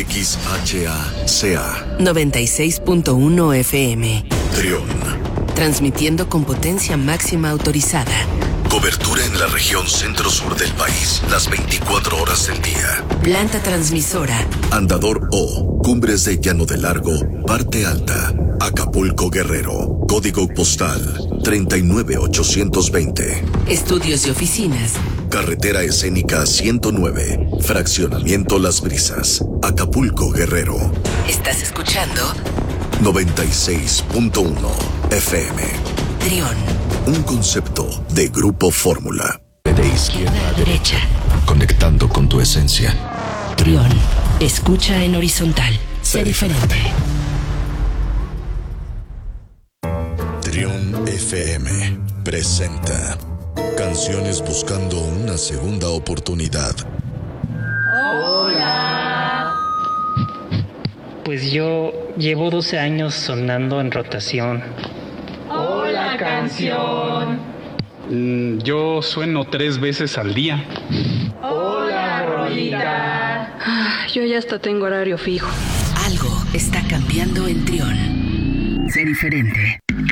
XHACA 96.1 FM. Trión. Transmitiendo con potencia máxima autorizada. Cobertura en la región centro-sur del país, las 24 horas del día. Planta transmisora. Andador O, Cumbres de Llano de Largo, Parte Alta, Acapulco, Guerrero. Código postal 39820. Estudios y oficinas. Carretera Escénica 109, Fraccionamiento Las Brisas, Acapulco, Guerrero. Estás escuchando 96.1 FM. Trión. Un concepto de Grupo Fórmula. De izquierda a derecha. Conectando con tu esencia. Trión. Escucha en horizontal. Sé diferente. Trión FM presenta Canciones buscando una segunda oportunidad. Hola. Pues yo llevo 12 años sonando en rotación. Hola, canción. Yo sueno 3 veces al día. Hola, rolita. Yo ya hasta tengo horario fijo. Algo está cambiando en Trión. Sé diferente.